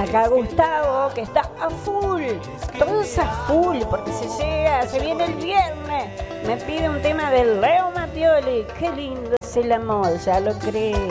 Acá Gustavo, que está a full, todos a full, porque se viene el viernes. Me pide un tema de Leo Mattioli. Qué lindo es el amor, ya lo creo.